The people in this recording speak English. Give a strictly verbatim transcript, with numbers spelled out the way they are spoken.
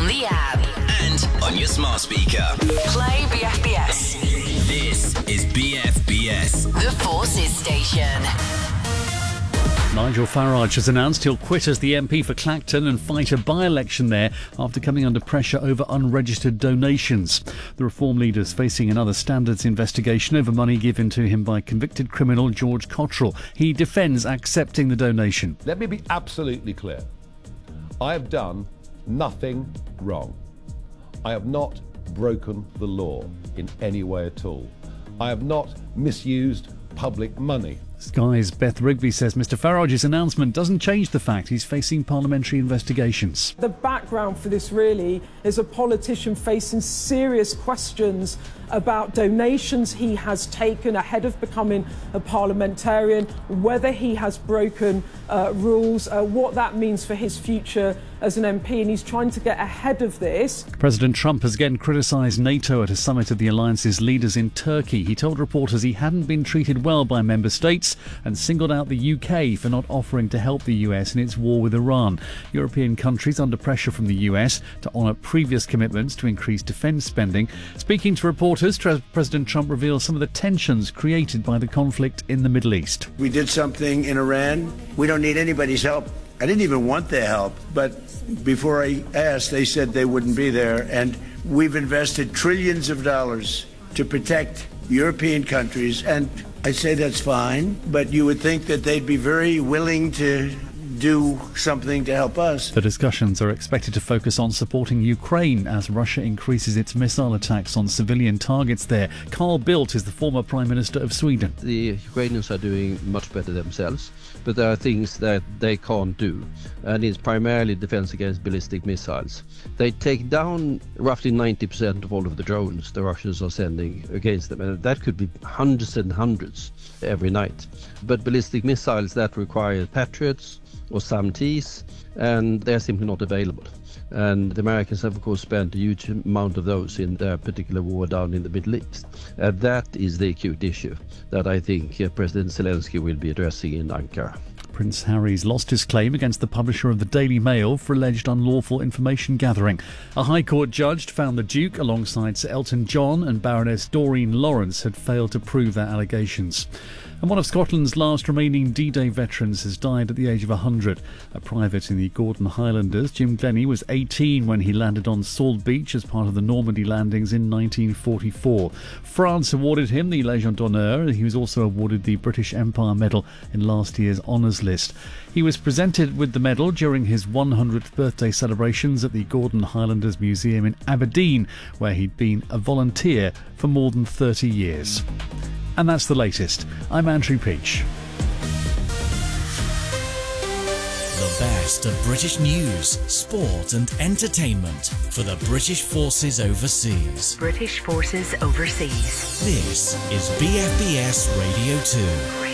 the app and on your smart speaker. Play B F B S. This is B F B S, The Forces Station. Nigel Farage has announced he'll quit as the M P for Clacton and fight a by-election there after coming under pressure over unregistered donations. The Reform leader's facing another standards investigation over money given to him by convicted criminal George Cottrell. He defends accepting the donation. Let me be absolutely clear. I have done nothing wrong. I have not broken the law in any way at all. I have not misused public money. Sky's Beth Rigby says Mr Farage's announcement doesn't change the fact he's facing parliamentary investigations. The background for this really is a politician facing serious questions about donations he has taken ahead of becoming a parliamentarian, whether he has broken uh, rules, uh, what that means for his future as an M P, and he's trying to get ahead of this. President Trump has again criticised NATO at a summit of the alliance's leaders in Turkey. He told reporters he hadn't been treated well by member states and singled out the U K for not offering to help the U S in its war with Iran. European countries under pressure from the U S to honour previous commitments to increase defence spending. Speaking to reporters, Tre- President Trump revealed some of the tensions created by the conflict in the Middle East. We did something in Iran. We don't need anybody's help. I didn't even want their help, but before I asked, they said they wouldn't be there. And we've invested trillions of dollars to protect European countries, and I say that's fine, but you would think that they'd be very willing to do something to help us. The discussions are expected to focus on supporting Ukraine as Russia increases its missile attacks on civilian targets there. Carl Bildt is the former Prime Minister of Sweden. The Ukrainians are doing much better themselves, but there are things that they can't do, and it's primarily defense against ballistic missiles. They take down roughly ninety percent of all of the drones the Russians are sending against them, and that could be hundreds and hundreds every night. But ballistic missiles that require Patriots or SAM-Ts, and they're simply not available. And the Americans have, of course, spent a huge amount of those in their particular war down in the Middle East. And that is the acute issue that I think uh, President Zelensky will be addressing in Ankara. Prince Harry's lost his claim against the publisher of the Daily Mail for alleged unlawful information gathering. A High Court judge found the Duke, alongside Sir Elton John and Baroness Doreen Lawrence, had failed to prove their allegations. And one of Scotland's last remaining D-Day veterans has died at the age of one hundred. A private in the Gordon Highlanders, Jim Glennie, was eighteen when he landed on Salt Beach as part of the Normandy landings in nineteen forty-four. France awarded him the Légion d'honneur. He was also awarded the British Empire Medal in last year's honours list. He was presented with the medal during his one hundredth birthday celebrations at the Gordon Highlanders Museum in Aberdeen, where he'd been a volunteer for more than thirty years. And that's the latest. I'm Andrew Peach. The best of British news, sport and entertainment for the British Forces Overseas. British Forces Overseas. This is B F B S Radio two.